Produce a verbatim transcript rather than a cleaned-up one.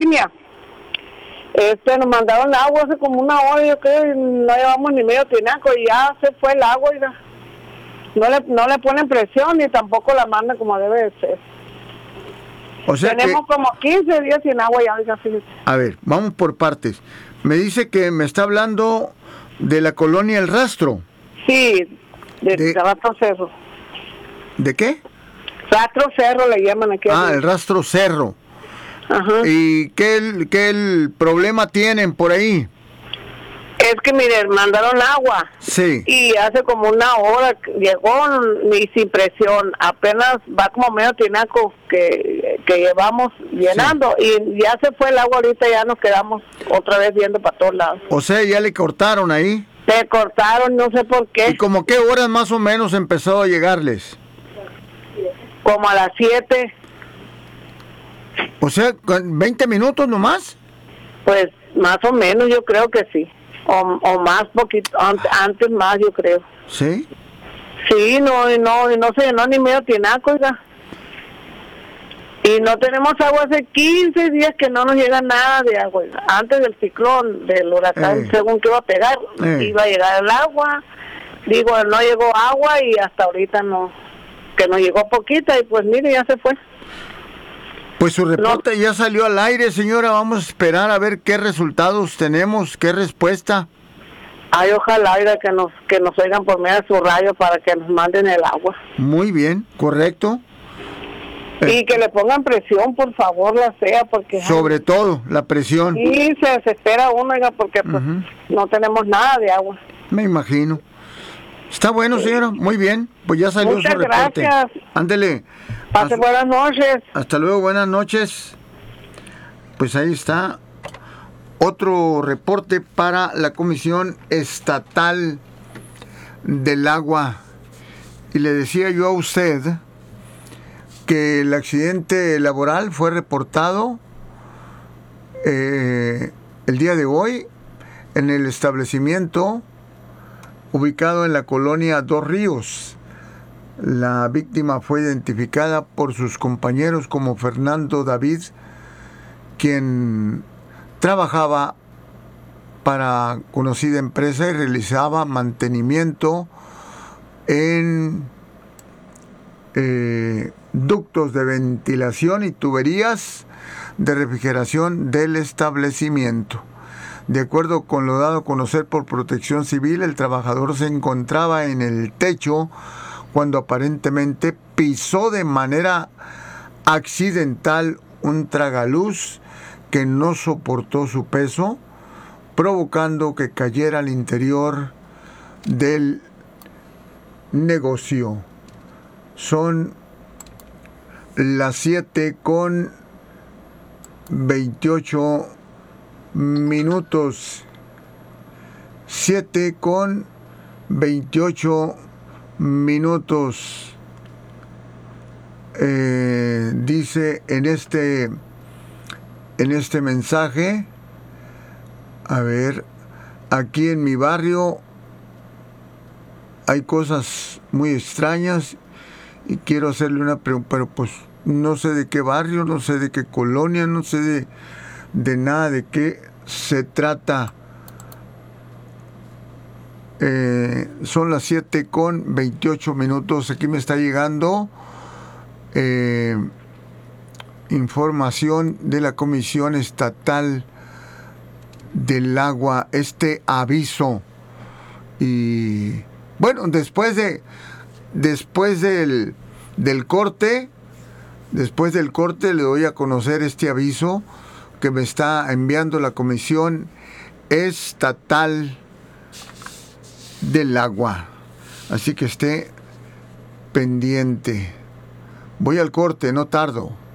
línea. Este, nos mandaron agua hace como una hora, yo creo, y no llevamos ni medio tinaco y ya se fue el agua, oiga. No le, no le ponen presión ni tampoco la mandan como debe de ser. O sea Tenemos que, como quince días sin agua ya, oiga, fíjese. A ver, vamos por partes. Me dice que me está hablando de la colonia El Rastro. Sí, de, de Rastro Cerro. ¿De qué? Rastro Cerro le llaman aquí. Ah, El Rastro Cerro. Ajá. ¿Y qué el, qué el problema tienen por ahí? Es que, mire, mandaron agua. Sí. Y hace como una hora llegó y sin presión. Apenas va como medio tinaco que, que llevamos llenando. Sí. Y ya se fue el agua ahorita, ya nos quedamos otra vez viendo para todos lados. O sea, ya le cortaron ahí. Se cortaron, no sé por qué. ¿Y como qué horas más o menos empezó a llegarles? Como a las siete. O sea, ¿veinte minutos nomás? Pues más o menos, yo creo que sí. O, o más poquito, antes, antes más, yo creo. ¿Sí? Sí, no, no, no se llenó ni medio tinaco, oiga. Y no tenemos agua hace quince días que no nos llega nada de agua. Antes del ciclón, del huracán, eh. según que iba a pegar, eh. iba a llegar el agua. Digo, no llegó agua y hasta ahorita no, que nos llegó poquita y pues mire, ya se fue. Pues su reporte no. ya salió al aire, señora. Vamos a esperar a ver qué resultados tenemos, qué respuesta. Ay, ojalá oiga, que nos que nos oigan por medio de su radio para que nos manden el agua. Muy bien, correcto. Y que le pongan presión, por favor, la sea, porque... Sobre ay, todo, la presión. Sí, se desespera uno, oiga, porque pues, uh-huh. no tenemos nada de agua. Me imagino. Está bueno, sí. señora, muy bien. Pues ya salió Muchas su reporte. Gracias. Ándele. Pase Hasta, buenas noches. Hasta luego, buenas noches. Pues ahí está otro reporte para la Comisión Estatal del Agua. Y le decía yo a usted que el accidente laboral fue reportado eh, el día de hoy en el establecimiento ubicado en la colonia Dos Ríos. La víctima fue identificada por sus compañeros como Fernando David, quien trabajaba para conocida empresa y realizaba mantenimiento en eh, ductos de ventilación y tuberías de refrigeración del establecimiento. De acuerdo con lo dado a conocer por Protección Civil, el trabajador se encontraba en el techo cuando aparentemente pisó de manera accidental un tragaluz que no soportó su peso, provocando que cayera al interior del negocio. Son las siete con veintiocho minutos. siete con veintiocho minutos. Eh, dice en este en este mensaje, a ver, aquí en mi barrio hay cosas muy extrañas y quiero hacerle una pregunta, pero pues no sé de qué barrio, no sé de qué colonia, no sé de, de nada de qué se trata. Eh, son las siete con veintiocho minutos. Aquí me está llegando eh, información de la Comisión Estatal del Agua, este aviso. Y bueno, después de después del, del corte, después del corte le doy a conocer este aviso que me está enviando la Comisión Estatal del Agua. Así que esté pendiente. Voy al corte, no tardo.